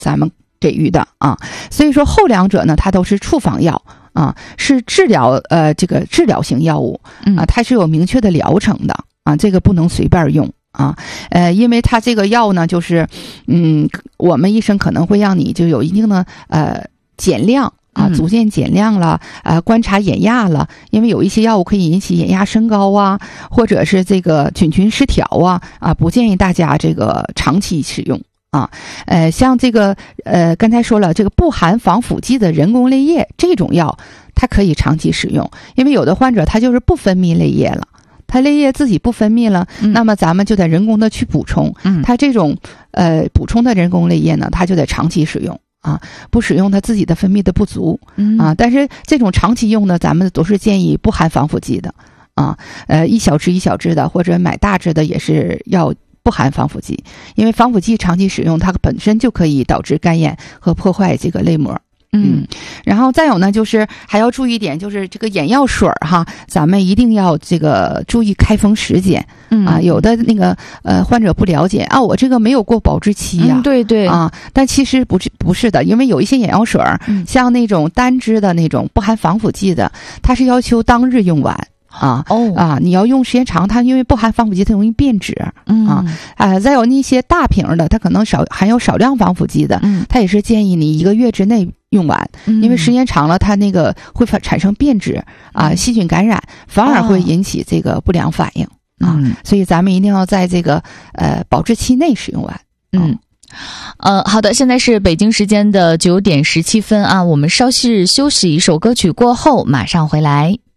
咱们给予的啊。所以说后两者呢，它都是处方药啊，是治疗这个治疗型药物啊，它是有明确的疗程的啊，这个不能随便用啊。因为它这个药呢，就是我们医生可能会让你就有一定的减量啊，逐渐减量了，观察眼压了，因为有一些药物可以引起眼压升高啊，或者是这个菌群失调啊，不建议大家这个长期使用啊。像这个刚才说了，这个不含防腐剂的人工泪液这种药，它可以长期使用，因为有的患者他就是不分泌泪液了。它泪液自己不分泌了，那么咱们就得人工的去补充。它这种补充的人工泪液呢，它就得长期使用啊，不使用它自己的分泌的不足啊。但是这种长期用呢，咱们都是建议不含防腐剂的啊。一小支的或者买大支的也是要不含防腐剂，因为防腐剂长期使用，它本身就可以导致干眼和破坏这个泪膜。然后再有呢，就是还要注意一点，就是这个眼药水哈，咱们一定要这个注意开封时间啊。有的那个患者不了解啊，我这个没有过保质期呀， 对对啊，但其实不是的，因为有一些眼药水像那种单支的那种不含防腐剂的，它是要求当日用完。你要用时间长，它因为不含防腐剂，它容易变质再有那些大瓶的，它可能含有少量防腐剂的，它也是建议你1个月之内用完，因为时间长了，它那个会产生变质啊，细菌感染，反而会引起这个不良反应所以咱们一定要在这个保质期内使用完。 好的，现在是北京时间的9点17分啊，我们稍事休息一首歌曲过后马上回来。